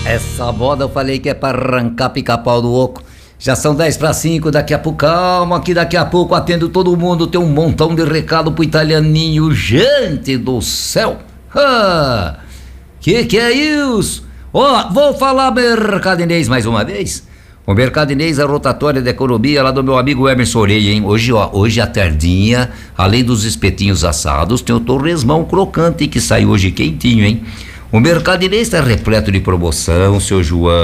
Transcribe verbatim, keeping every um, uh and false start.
Essa moda eu falei que é pra arrancar pica-pau do oco. Já são dez para cinco, daqui a pouco, calma que daqui a pouco atendo todo mundo, tem um montão de recado pro italianinho, gente do céu. Ah, que que é isso? Ó, oh, vou falar mercadinês mais uma vez. O mercadinês é a rotatória da economia lá do meu amigo Emerson Orelha, hein? Hoje, ó, hoje a tardinha, além dos espetinhos assados, tem o torresmão crocante que sai hoje quentinho, hein? O mercadinês está repleto de promoção, seu João.